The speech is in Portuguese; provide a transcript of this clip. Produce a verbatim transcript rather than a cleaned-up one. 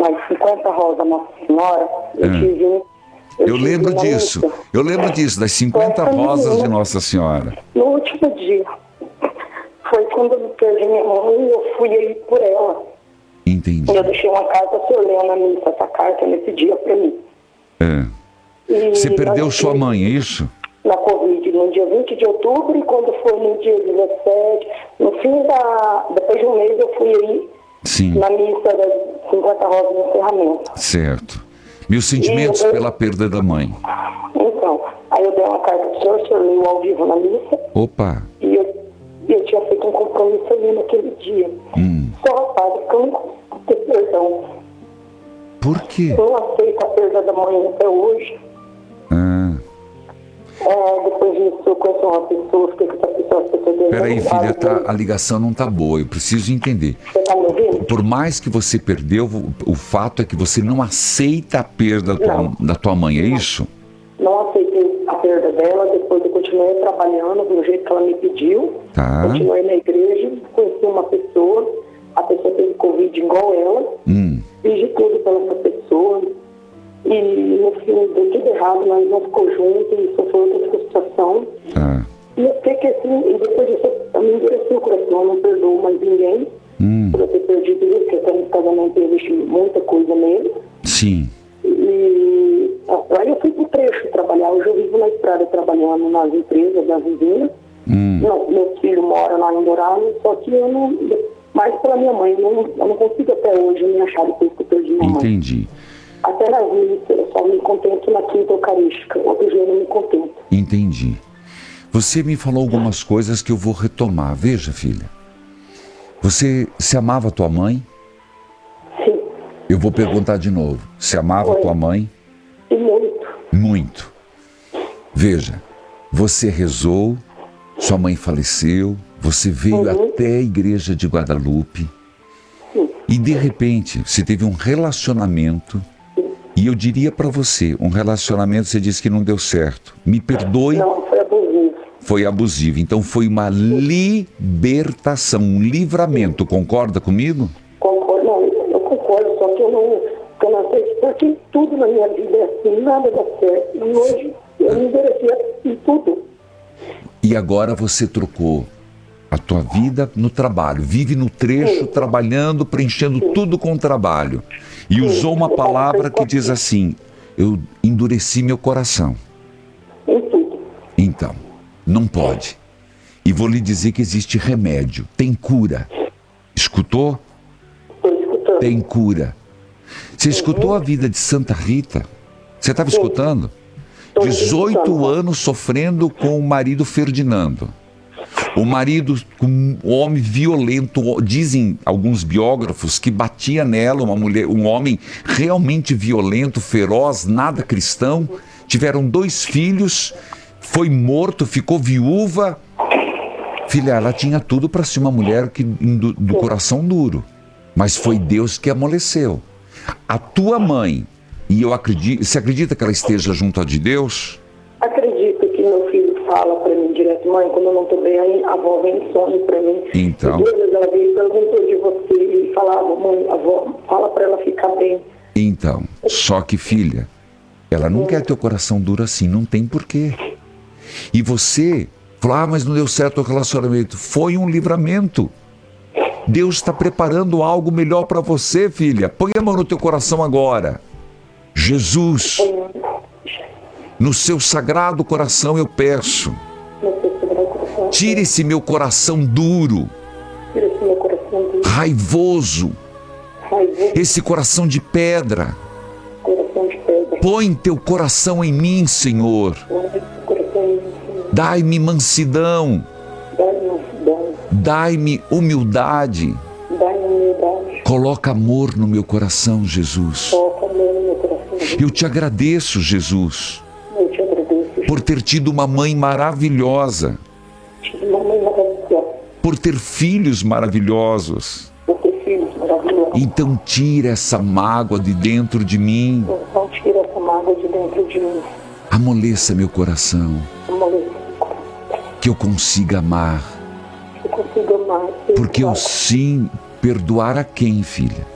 nas cinquenta rosas Nossa Senhora, eu Ah. tive um... Eu tive lembro uma disso. missa. Eu lembro disso, das cinquenta Essa rosas de menina, Nossa Senhora. no último dia, foi quando eu perdi minha mãe e eu fui aí por ela. Entendi. E eu deixei uma carta olhando a missa, essa carta nesse dia pra mim. É. E Você perdeu nós- sua mãe, é isso? Na Covid, no dia vinte de outubro, e quando foi no dia dezessete, no fim da... Depois de um mês eu fui aí Sim, na missa das cinquenta rosas de encerramento. certo. Meus sentimentos E eu- pela perda da mãe. Então, aí eu dei uma carta pro senhor, o senhor leu ao vivo na missa, Opa. e eu, eu tinha feito um compromisso ali naquele dia. Hum. Só, padre, que eu não consigo ter perdão. Por quê? Eu não aceito a perda da mãe até hoje. Ah. É, depois disso, eu conheço uma pessoa, fiquei com essa pessoa, essa pessoa... Peraí, não filha, sabe tá, dele. a ligação não tá boa. Eu preciso entender. Você tá me ouvindo? Por mais que você perdeu, o, o fato é que você não aceita a perda da tua, Não. da tua mãe, é isso? Não aceitei a perda dela, depois eu continuei trabalhando do jeito que ela me pediu. Tá. Continuei na igreja, conheci uma pessoa, a pessoa teve Covid igual ela, Hum. fiz de tudo pela essa pessoa. E no fim deu tudo errado, nós não ficou junto, e isso foi outra frustração. Ah. E eu fiquei assim, e depois disso eu me endureci o coração, eu não perdoo mais ninguém Hum. por eu ter perdido ele, porque até no casamento existe muita coisa nele. Sim. E aí eu fui pro trecho trabalhar. Hoje eu vivo na estrada trabalhando nas empresas da vizinha. Hum. Não, meu filho mora lá em Dourado, só que eu não... Mais pela minha mãe, eu não, eu não consigo até hoje me achar depois que eu perdi minha mãe. Entendi. Até na vida, eu só me contento na quinta eucarística. Outro dia eu não me contento. Entendi. Você me falou algumas coisas que eu vou retomar. Veja, filha. Você se amava a tua mãe? Sim, Eu vou perguntar de novo. Você amava a Oi. tua mãe? e muito. Muito. Veja, você rezou, sua mãe faleceu, você veio Uhum. até a igreja de Guadalupe Sim. e de repente você teve um relacionamento e eu diria para você, um relacionamento você disse que não deu certo. Me perdoe, Não, foi abusivo. foi abusivo. Então foi uma libertação, um livramento. Concorda comigo? Concordo, não, eu concordo, só que eu não, que eu não sei, porque tudo na minha vida é assim, nada dá certo. E hoje eu me endereci em tudo. E agora você trocou a tua vida no trabalho, vive no trecho, trabalhando, preenchendo tudo com o trabalho. E usou uma palavra que diz assim, eu endureci meu coração. Em tudo. Então, não pode. E vou lhe dizer que existe remédio, tem cura. Escutou? Estou escutando. Tem cura. Você escutou a vida de Santa Rita? Você estava escutando? Tô dezoito escutando. anos sofrendo com o marido Ferdinando. O marido, um homem violento, dizem alguns biógrafos que batia nela, uma mulher, um homem realmente violento, feroz, nada cristão. Tiveram dois filhos, foi morto, ficou viúva. Filha, ela tinha tudo para ser uma mulher que, do, do coração duro, mas foi Deus que amoleceu. A tua mãe, e eu acredito, você acredita que ela esteja junto a de Deus? Acredito que meu filho fala para mim direto, mãe, quando eu não estou bem, aí a avó vem em sonho para mim. Então. E duas vezes ela veio e perguntou de você e falava, mãe, avó, fala para ela ficar bem. Então, só que filha, ela não quer teu coração duro assim, não tem porquê. E você falou, ah, mas não deu certo o relacionamento. Foi um livramento. Deus está preparando algo melhor para você, filha. Põe a mão no teu coração agora. Jesus, no seu sagrado coração eu peço, Não sei se vai coração. tire esse meu coração duro, Tira esse meu coração de raivoso, raiva, esse coração de pedra. coração de pedra. Põe teu coração em mim, Senhor. Põe esse coração em mim, Senhor. Dai-me mansidão, Dá-me mansidão, dai-me humildade. dá-me humildade. Coloca amor no meu coração, Jesus. Coloca amor no meu coração. Eu te agradeço, Jesus, Eu te agradeço. por ter tido uma mãe maravilhosa, Tive uma mãe maravilhosa. por ter filhos maravilhosos. Por ter filhos maravilhosos. Então tira essa mágoa de dentro de mim, Então tira essa mágoa de dentro de mim. amoleça meu coração, Amoleça meu coração. que eu consiga amar. Que eu consiga amar. Porque eu perdoar. sim, perdoar a quem, filha?